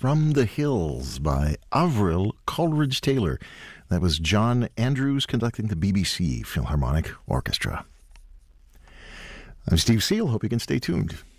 From the Hills by Avril Coleridge-Taylor. That was John Andrews conducting the BBC Philharmonic Orchestra. I'm Steve Seal. Hope you can stay tuned.